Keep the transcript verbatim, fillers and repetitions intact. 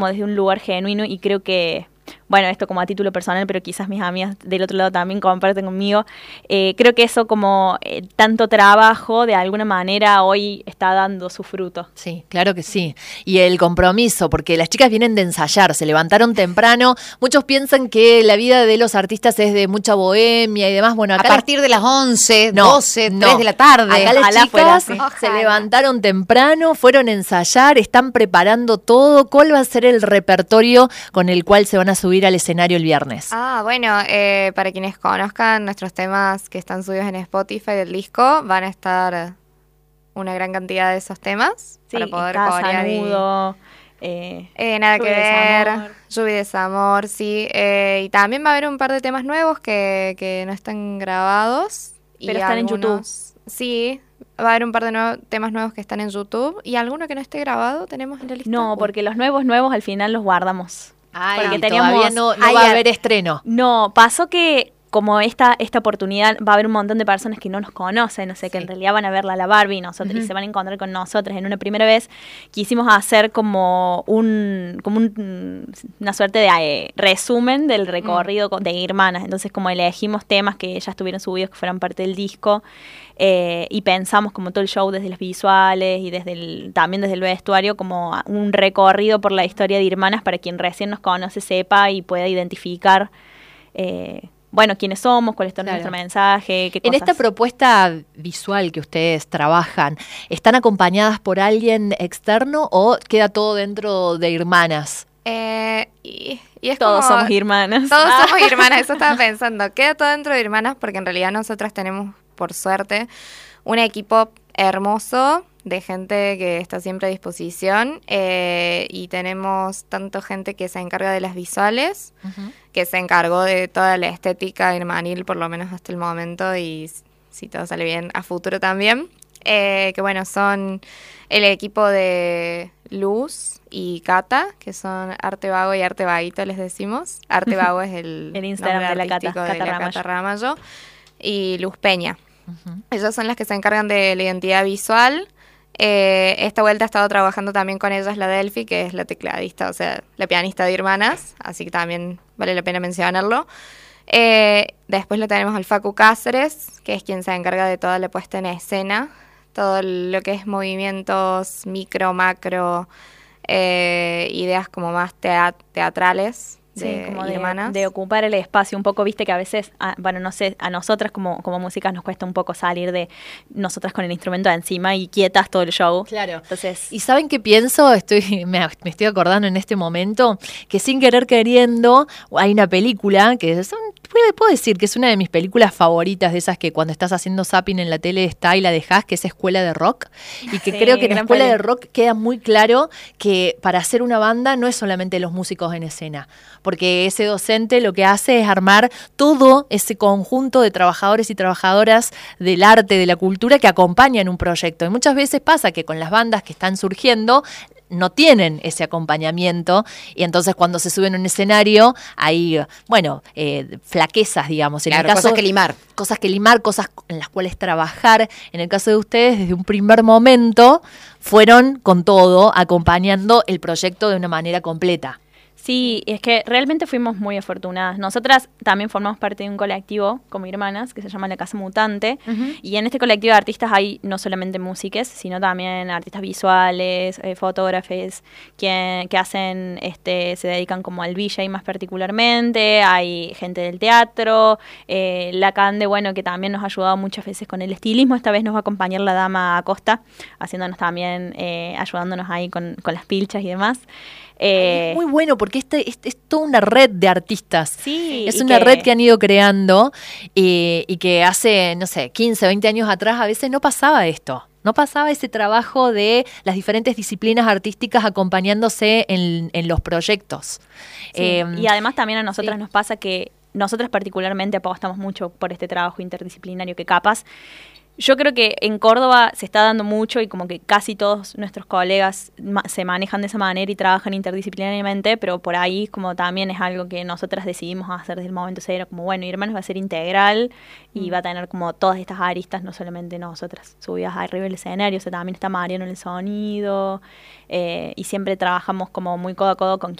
desde un lugar genuino y creo que, bueno, esto como a título personal, pero quizás mis amigas del otro lado también comparten conmigo, eh, creo que eso como eh, tanto trabajo de alguna manera hoy está dando su fruto. Sí, claro que sí. Y el compromiso, porque las chicas vienen de ensayar, se levantaron temprano, muchos piensan que la vida de los artistas es de mucha bohemia y demás, bueno, acá a partir de las once, no, doce, no. tres de la tarde. Acá las Ojalá chicas fuera se levantaron temprano, fueron a ensayar, están preparando todo. ¿Cuál va a ser el repertorio con el cual se van a subir al escenario el viernes? Ah, bueno, eh, para quienes conozcan nuestros temas que están subidos en Spotify del disco, van a estar una gran cantidad de esos temas Sí, para poder está corear y- Sanudo, eh, Eh, nada que Lluvia de ver, Desamor. Lluvia de Desamor, sí. Eh, y también va a haber un par de temas nuevos que, que no están grabados. y Pero están en algunos- Sí, va a haber un par de nuevos, temas nuevos que están en YouTube. Y alguno que no esté grabado tenemos en la lista. No, porque los nuevos nuevos al final los guardamos. Ay, porque todavía teníamos- no, no Ay, va a a- haber estreno. No, pasó que como esta esta oportunidad va a haber un montón de personas que no nos conocen, no sé, que Sí. en realidad van a verla a la Barbie y, nosotros, y se van a encontrar con nosotros en una primera vez, quisimos hacer como un como un- una suerte de eh, resumen del recorrido con- de Hermanas. Entonces como elegimos temas que ya estuvieron subidos, que fueran parte del disco, eh, y pensamos como todo el show desde los visuales y desde el, también desde el vestuario como un recorrido por la historia de Hermanas para quien recién nos conoce sepa y pueda identificar eh, bueno, quiénes somos, cuál es todo Claro. nuestro mensaje, qué En cosas. esta propuesta visual que ustedes trabajan, ¿están acompañadas por alguien externo o queda todo dentro de Hermanas? Eh, y, y es Todos como- somos hermanas. Todos Ah. somos hermanas, eso estaba pensando. Queda todo dentro de hermanas porque en realidad nosotras tenemos, por suerte, un equipo hermoso de gente que está siempre a disposición eh, y tenemos tanto gente que se encarga de las visuales, que se encargó de toda la estética hermanil, por lo menos hasta el momento, y s- si todo sale bien, a futuro también. Eh, que bueno, son el equipo de Luz y Cata, que son Arte Vago y Arte Vaguito, les decimos. Arte Vago es el, El Instagram nombre de la Cata, artístico de Cata la Ramallo. Cata Ramallo. Y Luz Peña. Ellas son las que se encargan de la identidad visual. Eh, esta vuelta he estado trabajando también con ellas la Delphi, que es la tecladista, o sea, la pianista de Hermanas, así que también vale la pena mencionarlo. Eh, después lo tenemos al Facu Cáceres, que es quien se encarga de toda la puesta en escena, todo lo que es movimientos micro, macro, eh, ideas como más tea- teatrales. Sí, De como de, Hermanas. de ocupar el espacio un poco, viste que a veces, ah, bueno, no sé, a nosotras como, como músicas nos cuesta un poco salir de nosotras con el instrumento encima y quietas todo el show. Claro. Entonces, ¿Y saben qué pienso? Estoy, me, me estoy acordando en este momento que sin querer queriendo hay una película que son, puedo, puedo decir que es una de mis películas favoritas, de esas que cuando estás haciendo zapping en la tele está y la dejás, que es Escuela de Rock, y que Sí, creo que en gran Escuela peli. de Rock queda muy claro que para hacer una banda no es solamente los músicos en escena, porque ese docente lo que hace es armar todo ese conjunto de trabajadores y trabajadoras del arte, de la cultura que acompañan un proyecto. Y muchas veces pasa que con las bandas que están surgiendo no tienen ese acompañamiento y entonces cuando se suben a un escenario hay, bueno, eh, flaquezas, digamos. En Claro, el caso, cosas que limar. Cosas que limar, cosas en las cuales trabajar. En el caso de ustedes, desde un primer momento, fueron con todo acompañando el proyecto de una manera completa. sí, es que realmente fuimos muy afortunadas. Nosotras también formamos parte de un colectivo como hermanas que se llama La Casa Mutante. Y en este colectivo de artistas hay no solamente músicos, sino también artistas visuales, eh, fotógrafos, que, que hacen, este, se dedican como al V J más particularmente. Hay gente del teatro, eh, la Cande, bueno, que también nos ha ayudado muchas veces con el estilismo. Esta vez nos va a acompañar la Dama Acosta, haciéndonos también, eh, ayudándonos ahí con, con las pilchas y demás. Eh, Es muy bueno porque este, este es toda una red de artistas. Sí, Es y una que- red que han ido creando eh, y que hace, no sé, quince, veinte años atrás a veces no pasaba esto. No pasaba ese trabajo de las diferentes disciplinas artísticas acompañándose en, en los proyectos. Sí, Eh, y además también a nosotras sí. nos pasa que nosotras particularmente apostamos mucho por este trabajo interdisciplinario que capaz Yo creo que en Córdoba se está dando mucho y como que casi todos nuestros colegas ma- se manejan de esa manera y trabajan interdisciplinariamente, pero por ahí como también es algo que nosotras decidimos hacer desde el momento cero, como bueno, Hermanos va a ser integral y va a tener como todas estas aristas, no solamente nosotras subidas arriba del escenario, o sea, también está Mariano en el sonido, eh, y siempre trabajamos como muy codo a codo con